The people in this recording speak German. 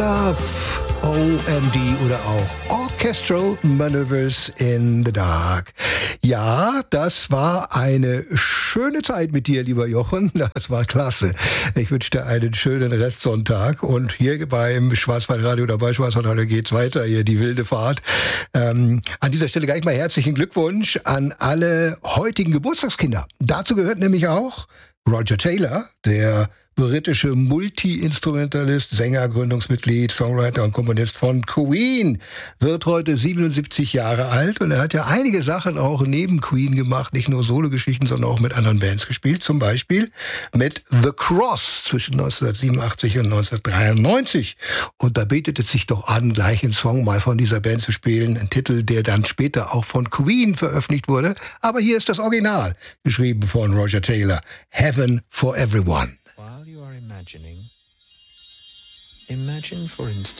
Love, OMD oder auch Orchestral Maneuvers in the Dark. Ja, das war eine schöne Zeit mit dir, lieber Jochen. Das war klasse. Ich wünsche dir einen schönen Restsonntag. Und hier beim Schwarzwaldradio oder bei Schwarzwaldradio geht's weiter, hier die wilde Fahrt. An dieser Stelle gleich mal herzlichen Glückwunsch an alle heutigen Geburtstagskinder. Dazu gehört nämlich auch Roger Taylor, der britische Multi-Instrumentalist, Sänger, Gründungsmitglied, Songwriter und Komponist von Queen, wird heute 77 Jahre alt und er hat ja einige Sachen auch neben Queen gemacht, nicht nur Sologeschichten, sondern auch mit anderen Bands gespielt, zum Beispiel mit The Cross zwischen 1987 und 1993. Und da bietet es sich doch an, gleich einen Song mal von dieser Band zu spielen, ein Titel, der dann später auch von Queen veröffentlicht wurde, aber hier ist das Original, geschrieben von Roger Taylor, Heaven for Everyone. Imagine for instance